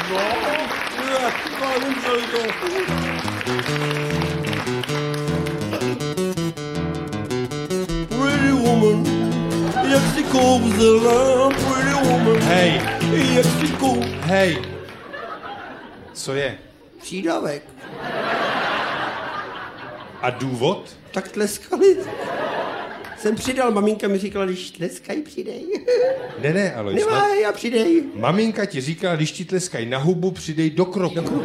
Pretty woman, jak si kouzela, pretty woman. Hej. Jak si Hej. Co je? Přídavek. A důvod? Tak tleskali. Jsem přidal, maminka mi říkala, když tleskají, přidej. Ne, Alois. Nemáj a přidej. Maminka ti říkala, když ti tleskají na hubu, přidej do kroku.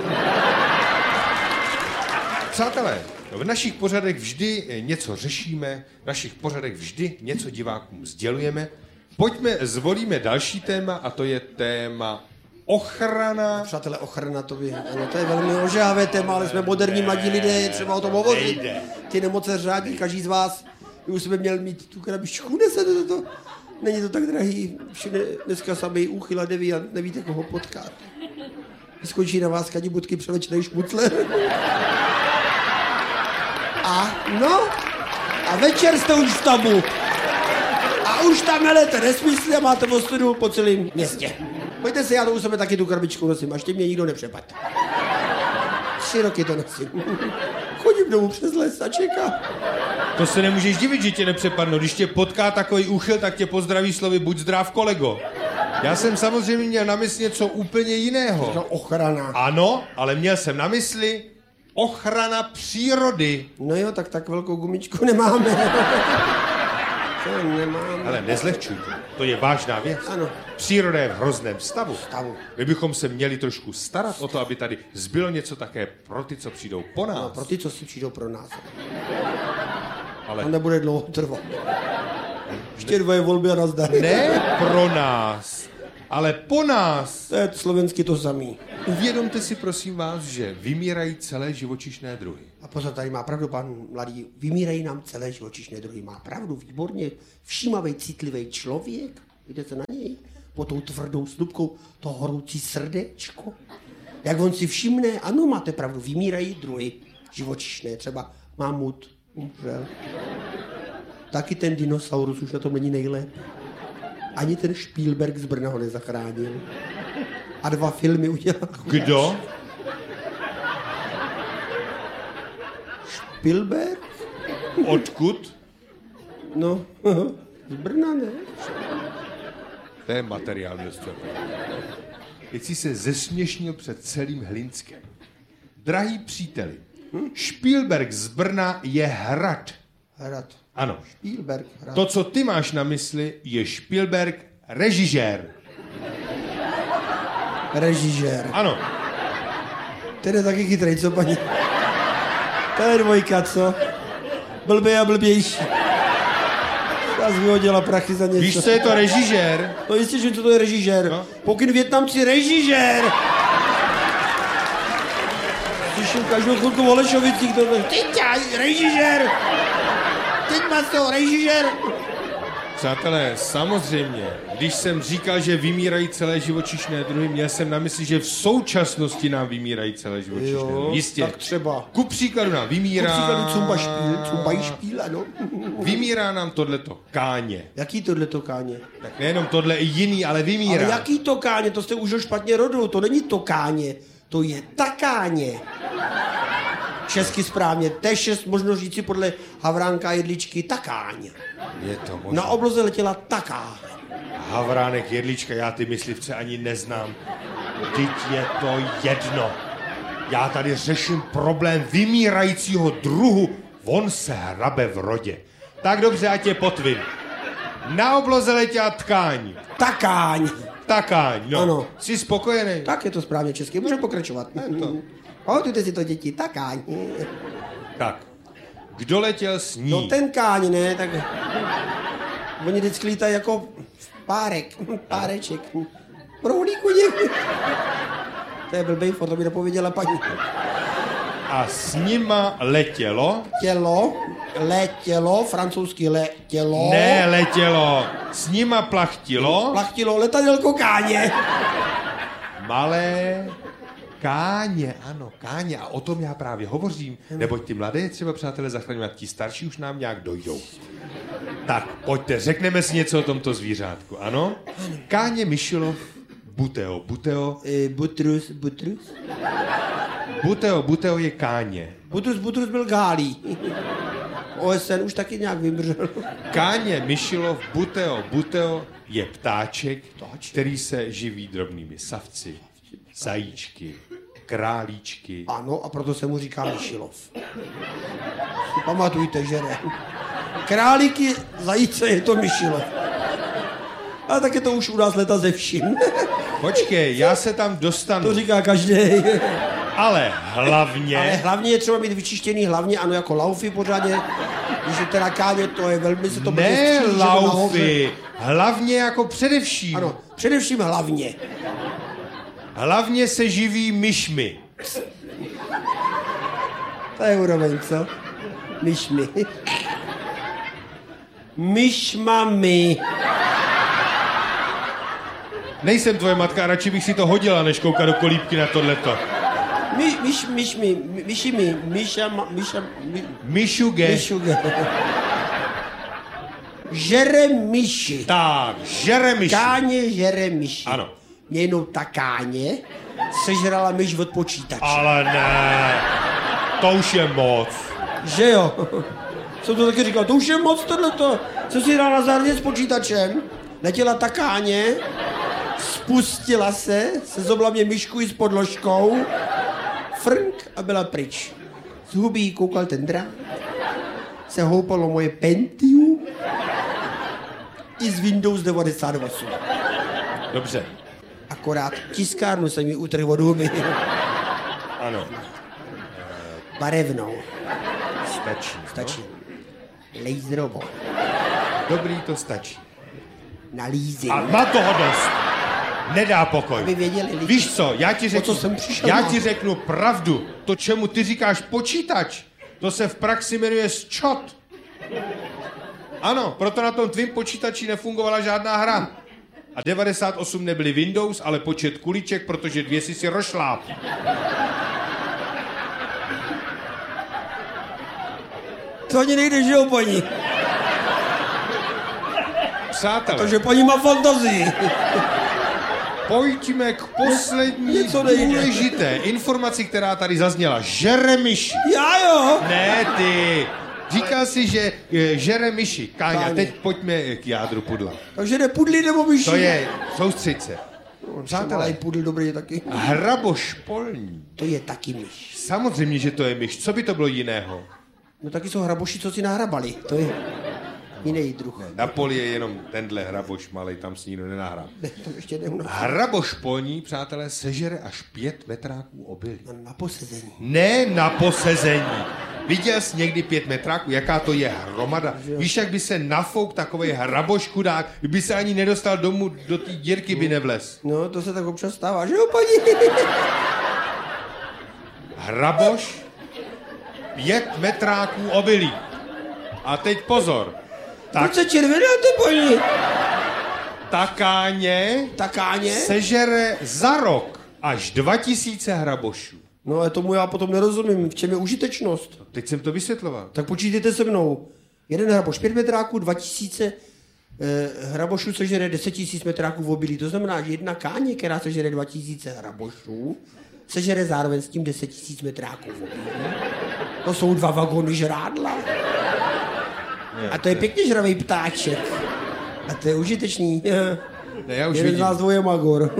Přátelé, v našich pořadech vždy něco řešíme, v našich pořadech vždy něco divákům sdělujeme. Zvolíme další téma a to je téma ochrana. Přátelé, ochrana to je velmi ožávé téma, ale jsme moderní mladí lidé, je třeba o tom hovořit. Ty nemoce řádí, každý z vás by u sebe měl mít tu krabičku, nesete to. Není to tak drahý, dneska samý úchyl a deviant, nevíte, koho potkat. Skončí na vás kadibutky převlečnej šmucler. A večer jste už v tabu. A už tam melete nesmysly a máte ostudu po celém městě. Pojďte si, já to u sebe taky tu krabičku nosím, až tě mě nikdo nepřepad. 3 roky to nosím. Chodím domů přes les a čekám. To se nemůžeš divit, že tě nepřepadnou. Když tě potká takový úchyl, tak tě pozdraví slovy buď zdrav, kolego. Já jsem samozřejmě měl na mysli něco úplně jiného. No, ochrana. Ano, ale měl jsem na mysli ochrana přírody. No jo, tak velkou gumičku nemáme. To nemáme. Ale nezlehčujte, to je vážná věc. Ano. Příroda je v hrozném stavu. Stavu. My bychom se měli trošku starat o to, aby tady zbylo něco také pro ty, co přijdou po nás. No, pro ty, co si přijdou pro nás. Ale to nebude dlouho trvat. Ještě 2 volby a nazdar. ne pro nás, ale po nás. To je slovensky to samý. Uvědomte si, prosím vás, že vymírají celé živočišné druhy. A pozor, tady má pravdu pan mladý. Vymírají nám celé živočišné druhy. Má pravdu, výborně. Všímavý, citlivý člověk. Vidíte se na něj? Po tou tvrdou slupkou to horoucí srdéčko. Jak on si všimne, ano, máte pravdu, vymírají druhy živočišné. Třeba mamut, umřel. Taky ten dinosaurus už na tom není nejlépe. Ani ten Spielberg z Brna ho nezachránil. A 2 filmy udělal. Kdo? Spielberg? Odkud? No, z Brna, ne? To je materiál město. Teď si se zesměšnil před celým Hlinskem. Drahý příteli, Spielberg z Brna je hrad. Hrad. Ano. Spielberg, hrad. To, co ty máš na mysli, je Spielberg režisér. Režisér. Ano. Ten je taky chytrej, co paní? To je 2, co? Blbej a blbější. Já jsi vyhodila prachy za něco. Víš, co je to režisér? No jistě, že to je režisér. No. Pokyn Vietnamci režisér. Slyším každou chvilku v Olešovicích. Teď režisér. Teď maso, režisér. Přátelé, samozřejmě, když jsem říkal, že vymírají celé živočišné druhy, měl jsem na mysli, že v současnosti nám vymírají celé živočišné druhy. Jistě. Tak třeba. Ku příkladu nám vymírá... Ku příkladu Cumbajšpíl, ano. Vymírá nám tohleto káně. Jaký tohleto káně? Tak nejenom tohle, i jiný, ale vymírá. Ale jaký to káně? To jste už špatně rodil. To není to káně. To je takáně. Česky správně. T6 možno říci podle Havránka a Jedličky takáň. Je to možné. Na obloze letěla takáň. Havránek, Jedlička, já ty myslivce ani neznám. Vždyť je to jedno. Já tady řeším problém vymírajícího druhu. On se hrabe v rodě. Tak dobře, ať je potvin. Na obloze letěla tkáň. Takáň. Takáň, no. Ano. Jsi spokojený? Tak je to správně česky. Můžeme pokračovat. Pamatujte si to, děti. Takáň. Tak. Kdo letěl s ní? No ten káň, ne? Tak... Oni vždycky lítají jako párek. Páreček. Prohlíku někdy. To je blbej, to by nepověděla paní. A s nima letělo? Letělo, francouzsky letělo. Ne, letělo. S nima plachtilo? Plachtilo letadelko káně. Malé káně, ano, káně. A o tom já právě hovořím. Neboť ty mladé třeba, přátelé, zachraňovat, ti starší už nám nějak dojdou. Tak, pojďte, řekneme si něco o tomto zvířátku, ano? Káně Mišilov Buteo. Butrus. Buteo je káně. Butrus byl Gálí. OSN už taky nějak vymřel. Káně Myšilov Buteo je ptáček, který se živí drobnými savci, zajíčky, králíčky. Ano, a proto se mu říká Myšilov. Pamatujte, že ne. Králíky, zajíce je to Myšilov. Ale tak je to už u nás leta ze vším. Počkej, já se tam dostanu. To říká každý. Ale hlavně je třeba mít vyčištěný hlavně, ano, jako laufy pořádně. Když je teda káně, to je velmi se to bude ne střížet laufy, hlavně jako především. Ano, především hlavně. Hlavně se živí myšmi. To je úroveň, co? Myšmi. Myšmami. Nejsem tvoje matka, radši bych si to hodila, než koukat do kolíbky na tohleto. Myšuge. Žere myši. Tak, žere myši. Káně žere myši. Ano. Mě jenom ta káně sežrala myš od počítače. Ale ne, to už je moc. Že jo? Jsem to taky říkal, to už je moc tohleto. Co si hrál na zahradě s počítačem, letěla ta káně, spustila se zobla mě myšku i s podložkou, frnk a byla pryč. Z huby koukal ten drát, se houpalo moje Pentium i z Windows 98. Dobře. Akorát tiskárnu jsem mi utrhl od huby. Ano. Barevnou. Stačí. Laserovou. Dobrý, to stačí. Na leasing. A má toho dost. Nedá pokoj. Aby věděli lidi. Víš co, já ti jsem řeknu pravdu. To, čemu ty říkáš počítač, to se v praxi jmenuje sčot. Ano, proto na tom tvým počítači nefungovala žádná hra. A 98 nebyly Windows, ale počet kuliček, protože 2 si rošláp. To ani nejde, že jo, paní? Přátelé. Takže paní má fantazii. Pojďme k poslední důležité informaci, která tady zazněla. Žere myši. Já jo. Ne ty. Říkal jsi, že žere myši. Káňa, teď pojďme k jádru pudla. Takže jde pudlí nebo myši? To je, soustřeď se. Přátelé. Pudl dobrý taky. Hraboš polní. To je taky myš. Samozřejmě, že to je myš. Co by to bylo jiného? No taky jsou hraboši, co si nahrabali. To je jiný druh. Na poli je jenom tenhle hraboš malej, tam si nikdo nenahrá. Ne, to ještě neumím. Hraboš polní, přátelé, sežere až 5 metráků obilí. Na posezení. Ne na posezení. Viděl jsi někdy 5 metráků? Jaká to je hromada? Víš, jak by se nafouk takovej hraboš chudák, kdyby se ani nedostal domů, do té dírky by nevlez. No, to se tak občas stává, že jo, paní? Hraboš, 5 metráků obilí. A teď pozor. Proč se červenáte, paní? Takáně sežere za rok až 2000 hrabošů. No ale tomu já potom nerozumím, v čem je užitečnost. Teď jsem to vysvětloval. Tak počítejte se mnou. Jeden hraboš 5 metráků, 2000 hrabošů sežere 10 000 metráků v obilí. To znamená, že jedna káně, která sežere 2000 hrabošů, sežere zároveň s tím 10 000 metráků v obilí. To jsou 2 vagony žrádla. A to je pěkně žravej ptáček. A to je užitečný. Ne, já už jeden vidím. z nás dvoje magor.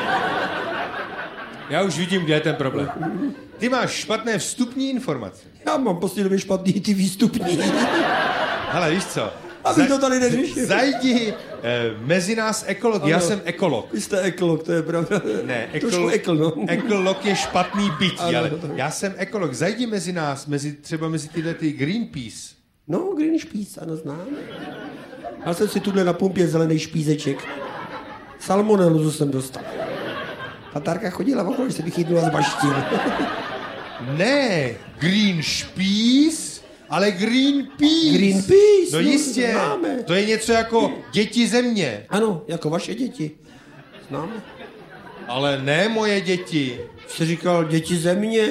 Já už vidím, kde je ten problém. Ty máš špatné vstupní informace. Já mám prostě době špatný ty výstupní. Hele, víš co? Aby to tady neřešil. Zajdi mezi nás ekolog. Ano. Já jsem ekolog. Vy jste ekolog, to je pravda. Ne, ekolog je špatný bytí, ano, ale to. já jsem ekolog. Zajdi mezi nás, třeba mezi tyhle ty Greenpeace. No, Green špíc, ano, znám. Já jsem si tuhle na pumpě zelený špízeček. Salmonellu jsem dostal. Tatárka chodila okolo, že se bych chytnul a zbaštil. Ne, Green špíz, ale Greenpeace. Greenpeace, No jistě, známe. to je něco jako děti země. Ano, jako vaše děti. Známe. Ale ne moje děti. Jsi říkal děti země?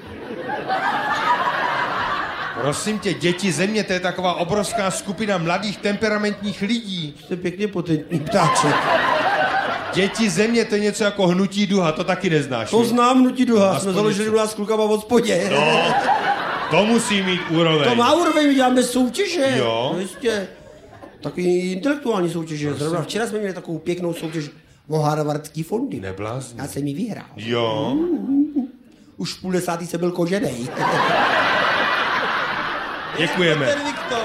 Prosím tě, děti země, to je taková obrovská skupina mladých temperamentních lidí. Jste pěkně potentní ptáček. Děti země, to je něco jako hnutí duha, to taky neznáš. To znám, hnutí duha, Aspoň jsme založili něco. u nás s klukama v hospodě. No, to musí mít úroveň. To má úroveň, my děláme soutěže. Jo. No jistě. Takový intelektuální soutěže. Zrovna včera jsme měli takovou pěknou soutěž o harvardský fondy. Neblázni. Já jsem ji vyhrál. Jo. Už v 50. jsem byl koženej. Děkujeme. Ten Viktor.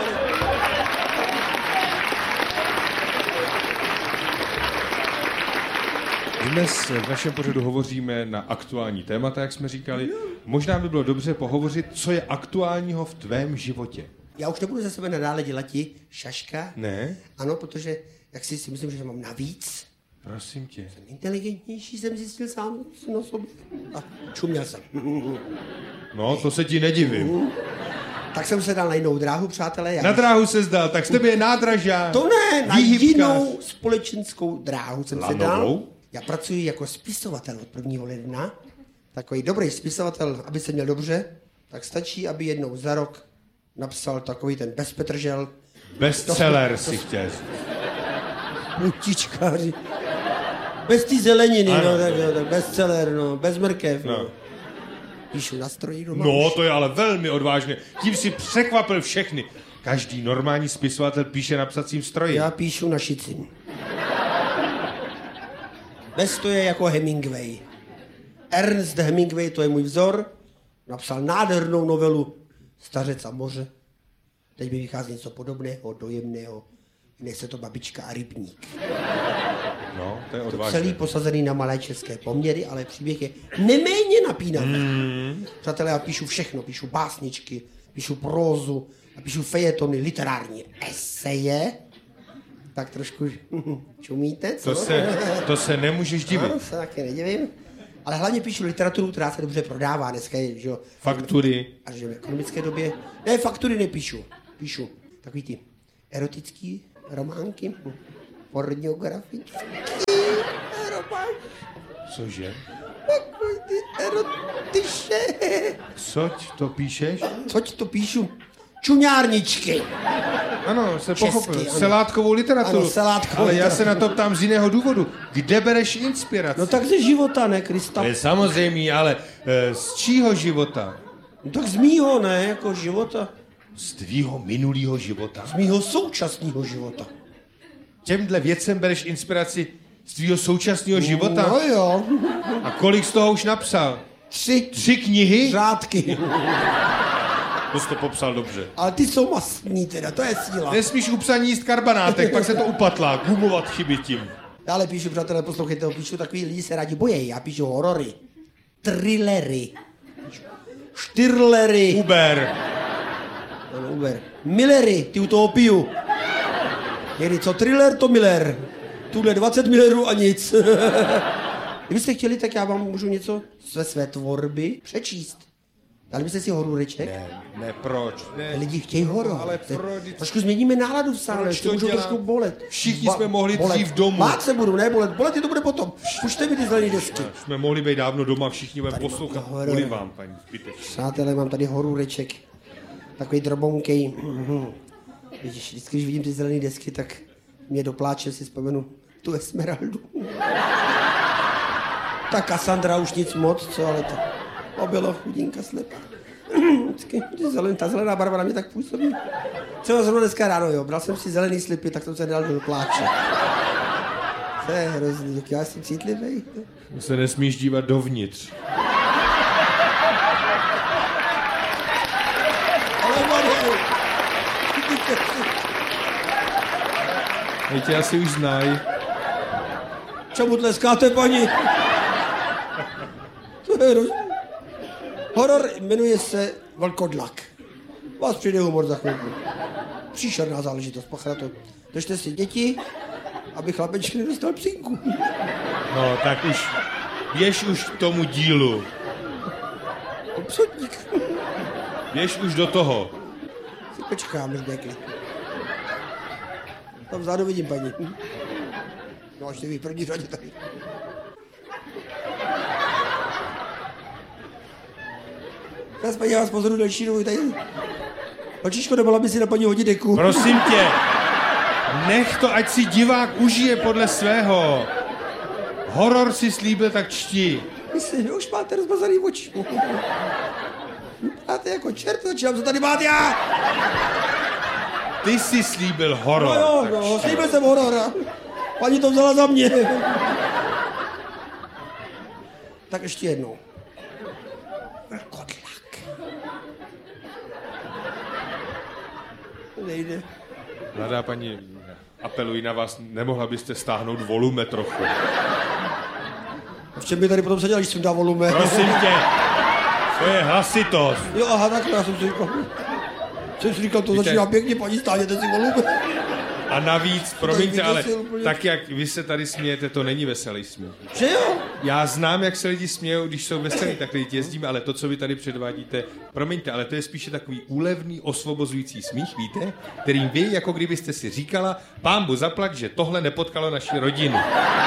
Dnes v našem pořadu hovoříme na aktuální témata, jak jsme říkali. Možná by bylo dobře pohovořit, co je aktuálního v tvém životě. Já už nebudu ze sebe nadále dělat ti šaška. Ne? Ano, protože jak si myslím, že mám navíc. Prosím tě. Inteligentnější jsem zjistil sám na sobě. A čuměl jsem. No, to se ti nedivím. Tak jsem se dal na jinou dráhu, přátelé. Na dráhu se zdal, tak z tebe je nádražák. To ne, na výhybkář. jinou společenskou dráhu jsem se dal. Lanovou? Já pracuji jako spisovatel od 1. ledna. Takový dobrý spisovatel, aby se měl dobře, tak stačí, aby jednou za rok napsal takový ten bezpetržel. Bestseller si chtěl. Utičkáři. Bez té zeleniny, Ano. no, tak bestseller, no, bez mrkev. No. No. Píšu na stroji doma. No, už. to je ale velmi odvážné. Tím si překvapil všechny. Každý normální spisovatel píše na psacím stroji. Já píšu na šicím. Bez to je jako Hemingway. Ernest Hemingway, to je můj vzor, napsal nádhernou novelu Stařec a moře. Teď mi vychází něco podobného, dojemného. Jmenuje se to Babička a rybník. No, to je To odvážné. celý posazený na malé české poměry, ale příběh je neméně napínavý. Přátelé, já píšu všechno. Píšu básničky, píšu prózu, a píšu fejetony, literární eseje. Tak trošku čumíte, co? To se nemůžeš divit. No, se taky nedivím. Ale hlavně píšu literaturu, která se dobře prodává dneska, že jo. Faktury. Až v ekonomické době. Ne, faktury nepíšu. Píšu takový ty erotický románky, pornografický románky, Cože? takový ty erotiše. Coť to píšeš? Což to píšu? Čuňárničky. Ano, se Česky, pochopil. ano. Selátkovou literaturu. Ano, selátkovou Ale já literaturu. se na to ptám z jiného důvodu. Kde bereš inspiraci? No tak ze života, ne, Krista? To je samozřejmě, ale z čího života? No tak z mýho, ne, jako života. Z tvýho minulého života. Z mýho současného života. Těmhle věcem bereš inspiraci z tvýho současného života? No jo. A kolik z toho už napsal? 3 3 knihy? řádky. To jsi to popsal dobře. Ale ty jsou masní teda, to je síla. Nesmíš u psaní jíst karbanátek, pak se to upatlá. Gumovat chyby tím. Dále píšu, přátelé, poslouchejte, píšu takový lidi se rádi bojejí. Já píšu horory, thrillery, štyrlery, Uber. ano, Uber, Millery, ty u toho piju. Někdy co thriller, to Miller. Tuhle 20 millerů a nic. Kdybyste chtěli, tak já vám můžu něco ze své tvorby přečíst. Dali byste si horůreček? Ne, proč? Ne. Lidi chtějí horor. Ale proč? Trošku změníme náladu v sále, Proč ještě to můžou dělá? trošku bolet. Všichni jsme mohli dřív domů. Bát se budu, ne bolet. Bolet je to bude potom. Pušte mi ty zelený desky. Jsme mohli být dávno doma, všichni budeme poslouchat horor. kvůli vám, paní zbytečně. Přátelé, mám tady horůreček. Takový drobonkej. Vidíš, vždycky, když vidím ty zelený desky, tak mě dopláče, si vzpomenu tu Esmeraldu. Ta Cassandra už nic moc, co, ale to byla chudinka slepá. Vždycky ta zelená barva na mě tak působí. Třeba zrovna dneska ráno, jo, bral jsem si zelený slipy, tak jsem se nedal do pláče. To je hrozný, jak já jsem citlivý. Se nesmíš dívat dovnitř. Ale Mario, Teď tě asi už znají. čemu tleskáte, paní? To je hrozný. Horor jmenuje se Vlkodlak. Vás přijde humor za chvilku. Příšerná záležitost, pacha na to. Držte si děti, aby chlapeček nedostal psínku. No, tak už běž už k tomu dílu. Obsodník. Běž už do toho. Si počkáme, zdekli. Tam vzadu vidím, paní. No, až vy první řadě tady. Teraz, paní, já vás pozoruju další dobu tady. Očičko, nemohla by si na paní hodit deku. Prosím tě, nech to, ať si divák užije podle svého. Horor si slíbil, tak čti. Myslím, že už máte rozmazaný oči. Máte jako čert, začínám, co tady máte já? Ty jsi slíbil horor. No, slíbil jsem horor. Paní to vzala za mě. Tak ještě jednou. Vlkodlak. Nejde. Mladá paní, apeluji na vás, nemohla byste stáhnout volume trochu. V čem by tady potom seděl, když jsem dal volume? Prosím tě, to je hlasitost. Jo, aha, tak já jsem si říkal. Jsem si říkal, to začíná pěkně, paní, stáhněte si volume. A navíc, promiňte, ale tak, jak vy se tady smějete, to není veselý směch. Že jo? Já znám, jak se lidi smějou, když jsou veselí, tak lidi jezdíme, ale to, co vy tady předvádíte, promiňte, ale to je spíše takový úlevný, osvobozující smích, víte? Kterým vy, jako kdybyste si říkala, pánbu zaplať, že tohle nepotkalo naši rodinu.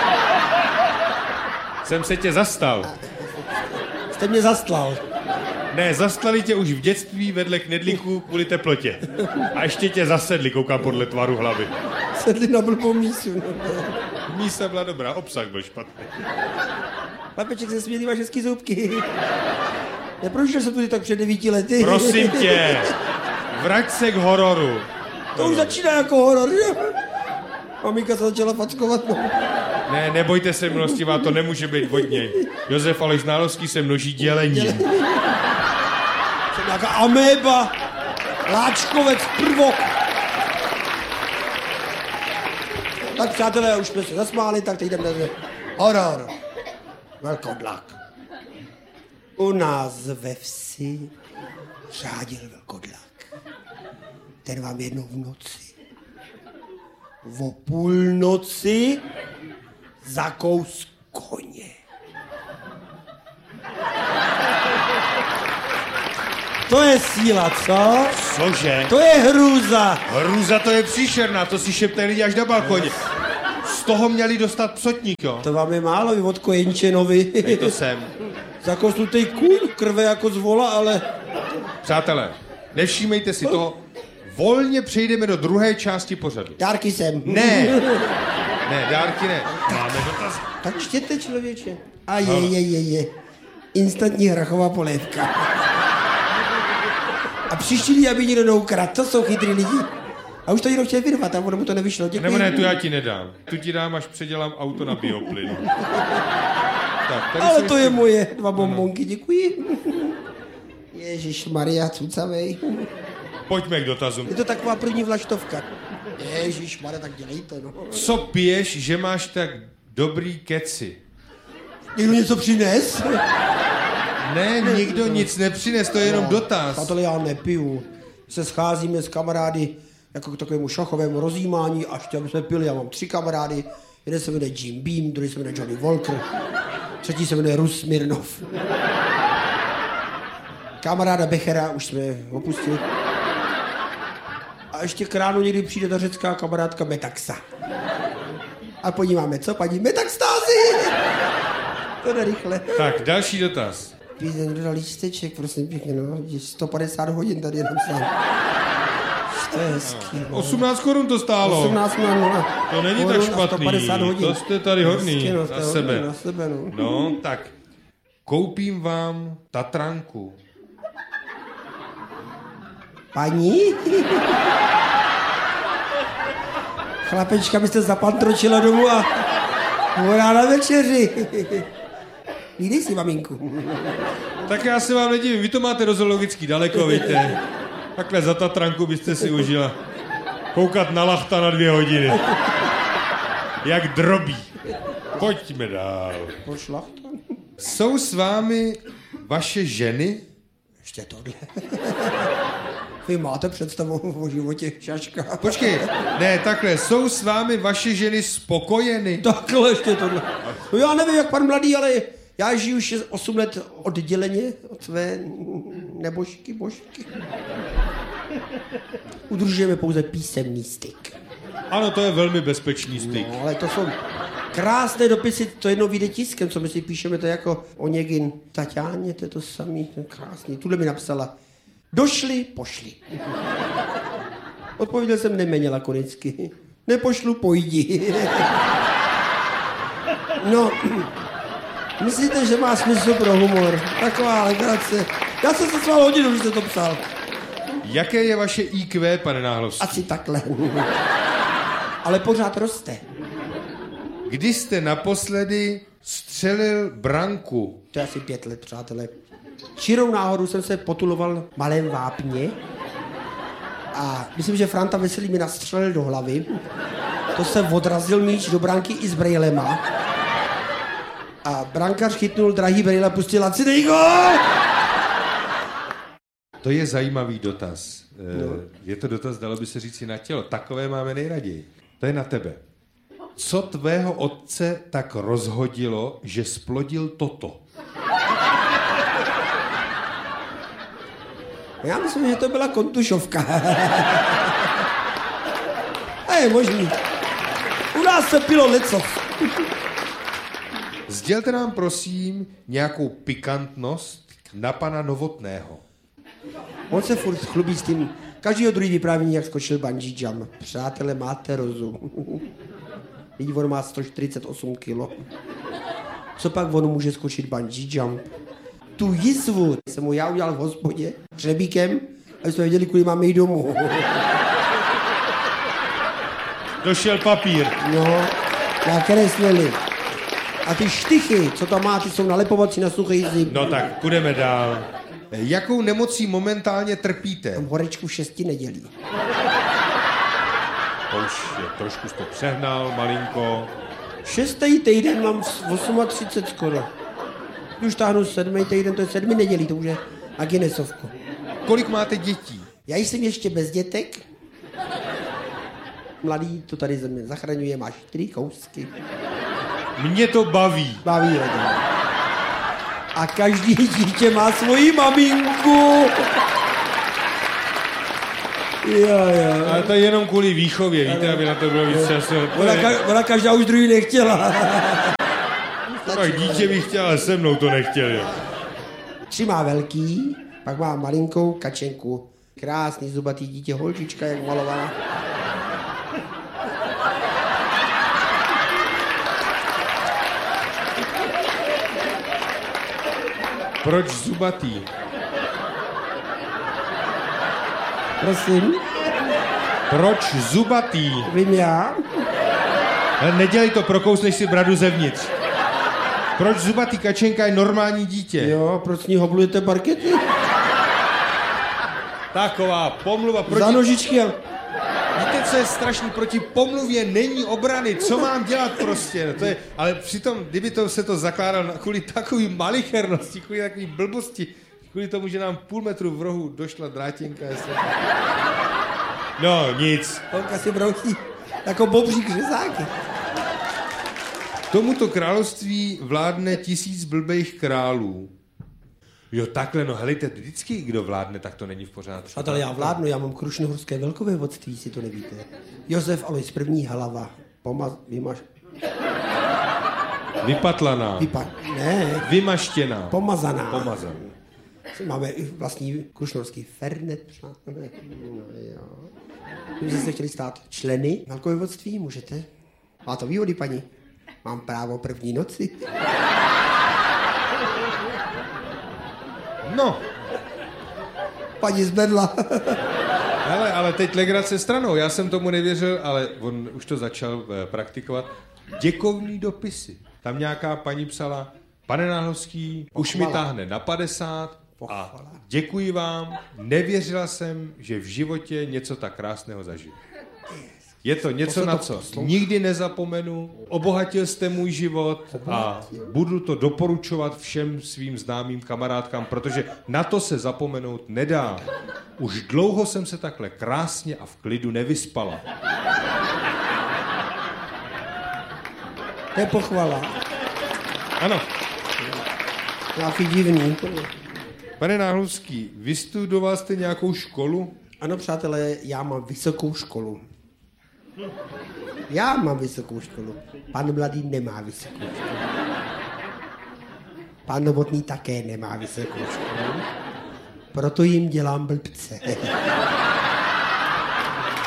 Jsem se tě zastal. Jste mě zastlal. Ne, zastlali tě už v dětství vedle knedlíků kvůli teplotě. A ještě tě zasedli, koukám podle tvaru hlavy. Sedli na blbou mísu. Mísa byla dobrá, obsah byl špatný. Papeček se smělý vaše hezký zubky. Neprošel jsem tudy tak před 9 lety. Prosím tě, vrať se k hororu. To už začíná jako horor, že? Maminka se začala fackovat. No. Ne, nebojte se, milostivá, to nemůže být od něj. Josef Aleš Nálovský se množí dělením. Jsem nějaká améba, láčkovec, prvok. Tak přátelé, už jsme se zasmáli, tak teď jdeme na horor. Velkodlak. U nás ve vsi řádil velkodlak. Ten vám jednou v noci, o půlnoci, zakous koně. To je síla, co? Cože? To je hrůza. Hrůza to je příšerná, to si šeptají lidi až na balkoně. Z toho měli dostat psotník, jo? To vám je málo, vy od Kojenčenovi. Dej to sem. Zakousnutej kůň, krve jako z vola, ale... Přátelé, nevšímejte si toho. Volně přejdeme do druhé části pořadu. Dárky sem. Ne, dárky ne. Máme dotaz. Tak čtěte, člověče. A je. Instantní hrachová polévka. A přišli, aby někdo neukradl. To jsou chytrý lidi. A už to někdo chtěl vyrvat, a ono mu to nevyšlo. Děkuji. Nebo ne, tu já ti nedám. Tu ti dám, až předělám auto na bioplyn. Tak, tady Ale jsou to je ještě- moje 2 bombonky, děkuji. Ježišmarja, cucavej. Pojďme k dotazům. Je to taková první vlaštovka. Ježišmarja, tak dělejte, no. Co piješ, že máš tak dobrý keci? Někdo něco přines? Ne, nikdo nic nepřines, to je jenom dotaz. Přátelé, já nepiju. Se scházíme s kamarády jako k takovému šachovému rozjímání, až tam jsme pili. Já mám 3 kamarády. Jeden se jmenuje Jim Beam, druhý se jmenuje Johnny Walker, třetí se jmenuje Rus Smirnov. Kamaráda Bechera už jsme opustili. A ještě k ránu někdy přijde ta řecká kamarádka Metaxa. A podíváme, co paní Metaxtázy? To jde rychle. Tak, další dotaz. Víte, kdo dal lísteček, prosím pěkně, no. 150 hodin tady jenom sám. To je hezký, no. 18 korun to stálo. 18 no. To není tak špatný. 150 hodin. To jste tady hodný Hezky, no, na jste sebe. hodný na sebe, no. No, tak koupím vám Tatranku. Paní? Chlapečka byste zapantročila domů a morá na večeři. Lídej si, maminku. Tak já se vám nedivím, vy to máte do zoologický daleko, víte. Takhle za Tatranku byste si užila koukat na lachta na 2 hodiny. Jak drobí. Pojďme dál. Pošlachta? Jsou s vámi vaše ženy? Ještě tohle. Vy máte představu o životě šaška. Počkej, ne, takhle, jsou s vámi vaše ženy spokojeny? Takhle ještě tohle. No já nevím, jak pan mladý, ale já žiju 8 let odděleně od své nebožky, božky. Udržujeme pouze písemný styk. Ano, to je velmi bezpečný styk. No, ale to jsou krásné dopisy, to jednou vyjde tiskem, co my si píšeme, to je jako Oněgin Taťáně, to je to samý, to je krásný. Tuhle mi napsala, došli, pošli. Odpověděl jsem neméně lakonicky. Nepošlu, pojdi. No, myslíte, že má smysl pro humor? Taková legrace. Já jsem se svál hodinu, když jste to psal. Jaké je vaše IQ, pane Náhlovský? Asi takhle. Ale pořád roste. Kdy jste naposledy střelil branku? To je asi 5 let, přátelé. Čirou náhodou jsem se potuloval v Malém Vápně a myslím, že Franta Veselý mi nastřelil do hlavy. To se odrazil míč do branky i s brejlema. A brankář chytnul drahý brejle a pustil lacinej gól! To je zajímavý dotaz. Je to dotaz, dalo by se říct, na tělo. Takové máme nejraději. To je na tebe. Co tvého otce tak rozhodilo, že splodil toto? Já myslím, že to byla kontušovka. A je možný. U nás se pilo lecos. Sdělte nám, prosím, nějakou pikantnost na pana Novotného. On se furt chlubí s tím. Každýho druhý vypráví, jak skočil bungee jump. Přátelé, máte rozum. Vidí, on má 148 kilo. Co pak on může skočit bungee jump? Tu jizvu jsem mu já udělal v hospodě hřebíkem, aby jsme věděli, kudy máme jít domů. Došel papír. No, nakreslili. A ty štychy, co tam má, ty jsou nalepovací na suchý zim. No tak, půjdeme dál. Jakou nemocí momentálně trpíte? Mám horečku 6 nedělí. To už je, trošku jsi to přehnal, malinko. 6. týden mám 38 skoro. Už táhnu 7. týden, to je 7 nedělí, to už je na Guinnessovku. Kolik máte dětí? Já jsem ještě bez dětek. Mladý to tady ze mě zachraňuje, má 4 kousky. Mě to baví. Baví hodně. A každý dítě má svoji maminku. Jo. Ale to je jenom kvůli výchově, víte, aby na to bylo víc času. Ona každá už druhý nechtěla. Tak dítě bych chtěl, ale se mnou to nechtěl. Jo. 3 má velký, pak má malinkou kačenku. Krásný zubatý dítě, holčička, jak malovaná. Proč zubatý? Prosím, Proč zubatý? vím já. Ale nedělej to, prokousneš si bradu zevnitř. Proč zubatý? Kačenka je normální dítě. Jo, proč s ní hoblujete parkety? Taková pomluva Za proti... nožičky a... Víte, co je strašný? Proti pomluvě není obrany. Co mám dělat prostě? No to je, ale přitom, kdyby to se to zakládal kvůli takový malichernosti, kvůli takový blbosti, kvůli tomu, že nám půl metru v rohu došla drátěnka. No, nic. Holka si brousí jako bobřík řezáky. Tomuto království vládne 1000 blbejch králů. Jo, takhle, no helejte, vždycky kdo vládne, tak to není v pořádku. Přátelé, já vládnu, já mám krušnohorské velkovévodství, si to nevíte. Josef Alois I. Hlava. Vypatlaná. Ne, Vymaštěná. pomazaná. Pomazaná. Máme i vlastní krušnohorský fernet, přátelé. No, jo. Kdybyste se chtěli stát členy velkovévodství, můžete. Má to výhody, paní. Mám právo první noci. No, Paní zbedla. hele, ale teď legrace stranou. Já jsem tomu nevěřil, ale on už to začal praktikovat. Děkovný dopisy. Tam nějaká paní psala, pane Náhlovský, už mi táhne na 50 a děkuji vám, nevěřila jsem, že v životě něco tak krásného zažiju. Je to něco, na co nikdy nezapomenu, obohatil jste můj život a budu to doporučovat všem svým známým kamarádkám, protože na to se zapomenout nedá. Už dlouho jsem se takhle krásně a v klidu nevyspala. To je pochvala. Ano. Nějaký divný. Pane Náhlovský, vystudoval jste nějakou školu? Ano, přátelé, já mám vysokou školu. Já mám vysokou školu. Pan Mladý nemá vysokou školu. Pan Novotný také nemá vysokou školu. Proto jim dělám blbce.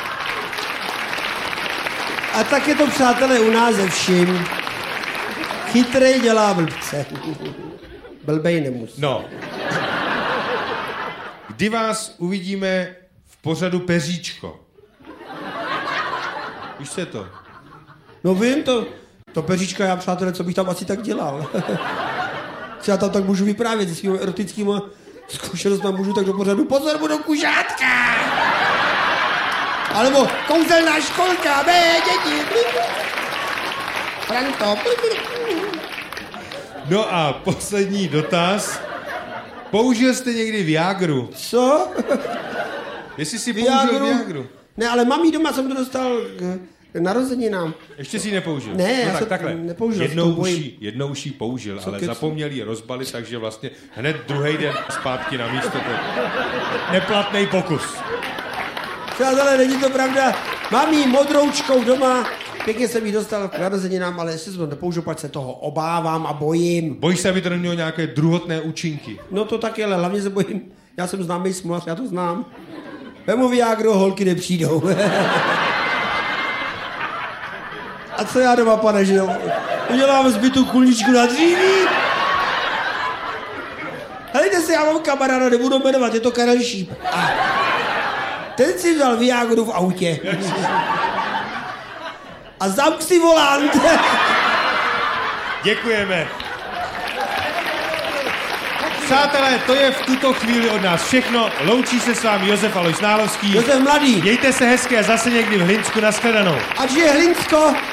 A tak je to, přátelé, u nás ze vším. Chytrej dělá blbce. Blbej nemusí. No. Kdy vás uvidíme v pořadu Peříčko? Víš se to? No vím, to Peříčka, já přátelé, co bych tam asi tak dělal. Co já tam tak můžu vyprávět se svými erotickými zkušenostmi, můžu tak do pořadu pozor, budou kužátka! Alebo kouzelná školka, děti! Franto! No a poslední dotaz. Použil jste někdy Viagru? Co? Jestli si použil Viagru? Ne, ale mami doma jsem to dostal k narozeninám. Ještě si ji nepoužil? Ne, no já tak jsem takhle. nepoužil. Jednou už ji použil, Co ale kec? zapomněl ji rozbalit, takže vlastně hned druhý den zpátky na místo. Neplatný pokus. Přátelé, není to pravda. Mám jí modroučkou doma, pěkně jsem jí dostal k narozeninám, ale ještě jsem to nepoužil, pak se toho obávám a bojím. Bojíš se, aby to nemělo nějaké druhotné účinky? No to taky, ale hlavně se bojím. Já jsem známý smulař, já to znám. Vemu Viagru, holky nepřijdou. A co já doma, pane, že jo? Udělám zbytou kulničku na dříví. Helejte se, já mám kamaráda, nebudu jmenovat, je to Karel Šíp. A ten si vzal Viagru v autě. A zamk si volant. Děkujeme. Přátelé, to je v tuto chvíli od nás všechno. Loučí se s vámi Josef Alois Nálovský. Josef Mladý. Mějte se hezky a zase někdy v Hlinsku. Nashledanou. Ať je Hlinsko.